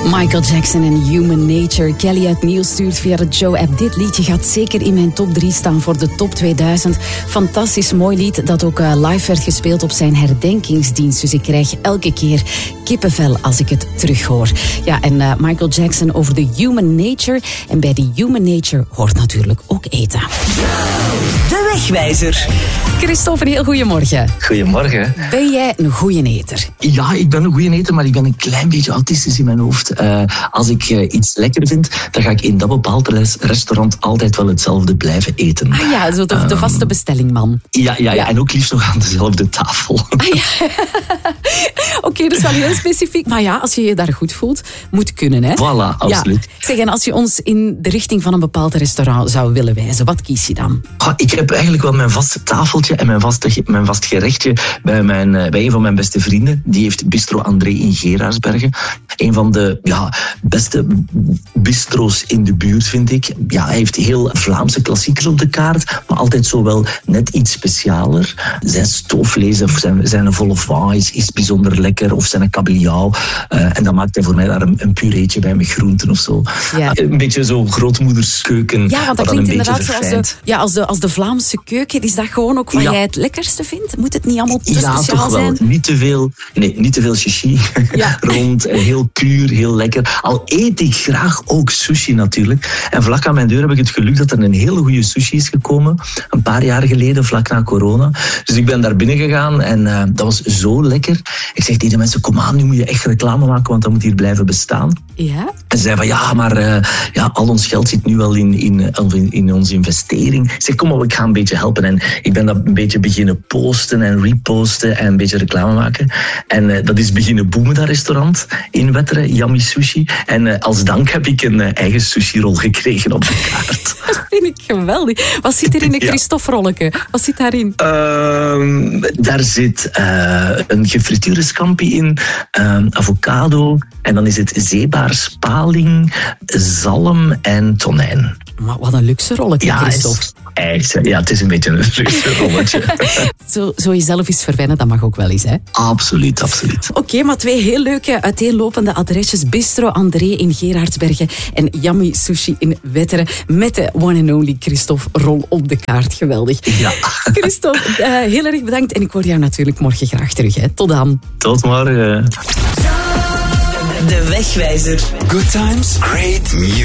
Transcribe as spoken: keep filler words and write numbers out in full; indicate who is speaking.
Speaker 1: Michael Jackson en Human Nature. Kelly uit Nieuw stuurt via de Joe-app. Dit liedje gaat zeker in mijn top drie staan voor de top tweeduizend. Fantastisch mooi lied dat ook live werd gespeeld op zijn herdenkingsdienst. Dus ik krijg elke keer kippenvel als ik het terughoor. Ja, en uh, Michael Jackson over de Human Nature. En bij die Human Nature hoort natuurlijk ook eten.
Speaker 2: De Wegwijzer.
Speaker 1: Christophe, een heel goedemorgen.
Speaker 3: Goedemorgen.
Speaker 1: Ben jij een goeie eter?
Speaker 3: Ja, ik ben een goeie eter, maar ik ben een klein beetje autistisch in mijn hoofd. Uh, als ik uh, iets lekker vind, dan ga ik in dat bepaalde restaurant altijd wel hetzelfde blijven eten.
Speaker 1: Ah ja, zo de, de vaste bestellingman.
Speaker 3: Ja, ja, ja, ja, en ook liefst nog aan dezelfde tafel.
Speaker 1: Ah, ja. Oké, okay, dat is wel heel specifiek. Maar ja, als je je daar goed voelt, moet kunnen, hè?
Speaker 3: Voilà, absoluut.
Speaker 1: Ja. Zeg, en als je ons in de richting van een bepaald restaurant zou willen wijzen, wat kies je dan?
Speaker 3: Ah, ik heb eigenlijk wel mijn vaste tafeltje en mijn, vaste, mijn vast gerechtje bij, mijn, bij een van mijn beste vrienden. Die heeft Bistro André in Gerardsbergen. Een van de ja, beste bistro's in de buurt, vind ik. Ja, hij heeft heel Vlaamse klassiekers op de kaart, maar altijd zo wel net iets specialer. Zijn stoofvlees of zijn, zijn vol of waar is, is bijzonder lekker, of zijn kabeljauw. Uh, en dan maakt hij voor mij daar een, een pureetje bij met groenten of zo. Ja. Een beetje zo grootmoederskeuken.
Speaker 1: Ja, want dat klinkt inderdaad zoals de, ja, als, de, als de Vlaamse keuken. Is dat gewoon ook wat ja. jij het lekkerste vindt? Moet het niet allemaal te
Speaker 3: ja,
Speaker 1: speciaal
Speaker 3: toch wel.
Speaker 1: zijn?
Speaker 3: Niet te veel, nee, niet te veel chichi. Ja. Rond, heel puur, heel lekker. Al eet ik graag ook sushi natuurlijk. En vlak aan mijn deur heb ik het geluk dat er een hele goede sushi is gekomen. Een paar jaar geleden, vlak na corona. Dus ik ben daar binnen gegaan en uh, dat was zo lekker. Ik zeg tegen de mensen, kom aan, nu moet je echt reclame maken, want dat moet hier blijven bestaan.
Speaker 1: Ja?
Speaker 3: En ze zeiden van, ja, maar uh, ja, al ons geld zit nu wel in, in, in, in onze investering. Ik zeg, kom op, ik ga een beetje helpen. En ik ben dat een beetje beginnen posten en reposten en een beetje reclame maken. En uh, dat is beginnen boomen, dat restaurant in Wetteren, Yummy Sushi. En uh, als dank heb ik een uh, eigen sushi-rol gekregen op de kaart.
Speaker 1: Dat vind ik geweldig. Wat zit er in een ja. Christophe-rolletje? Wat zit daarin?
Speaker 3: Uh, daar zit uh, een gefrituurde scampi in, uh, avocado, en dan is het zeebaar, spaling, zalm en tonijn.
Speaker 1: Maar wat een luxe rolletje,
Speaker 3: ja,
Speaker 1: Christophe.
Speaker 3: Echt, ja, het is een beetje een luxe rolletje.
Speaker 1: zo, zo jezelf eens verwennen, dat mag ook wel eens, hè?
Speaker 3: Absoluut, absoluut.
Speaker 1: Oké, okay, maar twee heel leuke uiteenlopende adresjes. Bistro André in Gerardsbergen en Yummy Sushi in Wetteren. Met de one and only Christophe rol op de kaart. Geweldig.
Speaker 3: Ja.
Speaker 1: Christophe, uh, heel erg bedankt. En ik hoor jou natuurlijk morgen graag terug. Hè. Tot dan.
Speaker 3: Tot morgen.
Speaker 2: De Wegwijzer.
Speaker 4: Good times, great music.